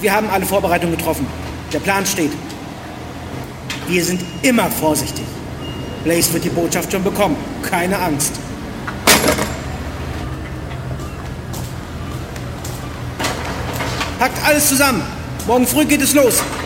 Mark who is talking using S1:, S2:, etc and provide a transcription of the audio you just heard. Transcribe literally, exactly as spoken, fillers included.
S1: wir haben alle Vorbereitungen getroffen. Der Plan steht. Wir sind immer vorsichtig. Blaze wird die Botschaft schon bekommen. Keine Angst. Packt alles zusammen. Morgen früh geht es los.